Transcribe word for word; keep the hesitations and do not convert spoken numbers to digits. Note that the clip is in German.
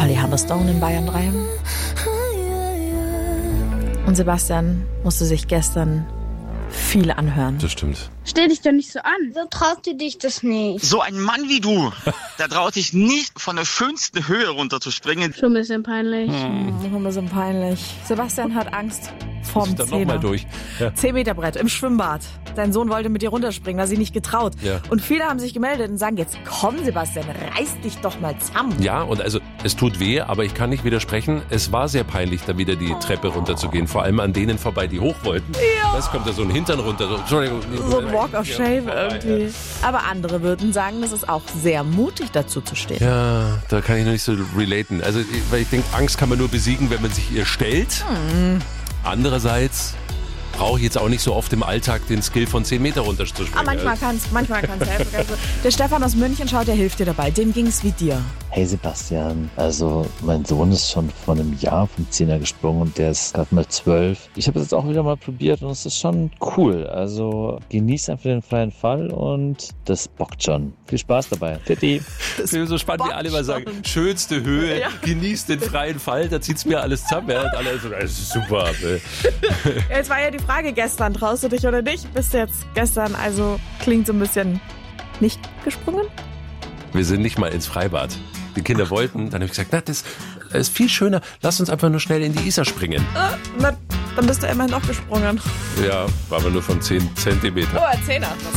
Holly Humberstone in Bayern drei. Und Sebastian musste sich gestern viel anhören. Das stimmt. Stell dich doch nicht so an. So traust du dich das nicht. So ein Mann wie du, der traut sich nicht von der schönsten Höhe runterzuspringen. Schon ein bisschen peinlich. Hm. Noch ein bisschen peinlich. Sebastian hat Angst vorm dann Zehner. noch mal durch. Ja. zehn Meter Brett im Schwimmbad. Sein Sohn wollte mit dir runterspringen, hat sich nicht getraut. Ja. Und viele haben sich gemeldet und sagen, jetzt komm Sebastian, reiß dich doch mal zusammen. Ja, und also es tut weh, aber ich kann nicht widersprechen. Es war sehr peinlich, da wieder die Treppe runterzugehen. Vor allem an denen vorbei, die hoch wollten. Ja. Das kommt da so ein Hintern runter. So, Entschuldigung. So ein Walk of Shame irgendwie. Aber andere würden sagen, das ist auch sehr mutig, dazu zu stehen. Ja, da kann ich noch nicht so relaten. Also, weil ich denke, Angst kann man nur besiegen, wenn man sich ihr stellt. Hm. Andererseits brauche ich jetzt auch nicht so oft im Alltag den Skill von zehn Meter runterzuspringen. Aber manchmal kann es manchmal kann's helfen. Also, der Stefan aus München, schaut, der hilft dir dabei. Dem ging es wie dir. Hey Sebastian, also mein Sohn ist schon vor einem Jahr vom Zehner gesprungen und der ist gerade mal zwölf. Ich habe es jetzt auch wieder mal probiert und es ist schon cool. Also genieß einfach den freien Fall und das bockt schon. Viel Spaß dabei. Fitti. Das ist so spannend, wie alle mal sagen, schönste Höhe, ja. Genieß den freien Fall, da zieht's mir alles zusammen. Ja, und alle so, das ist super. Ja, jetzt war ja die Frage gestern, traust du dich oder nicht? Bist du jetzt gestern, also klingt so ein bisschen nicht gesprungen? Wir sind nicht mal ins Freibad. Die Kinder wollten, dann habe ich gesagt, na, das ist viel schöner. Lass uns einfach nur schnell in die Isar springen. Äh, na, dann bist du immerhin noch gesprungen. Ja, war aber nur von zehn Zentimeter. Oh, ein Zehner.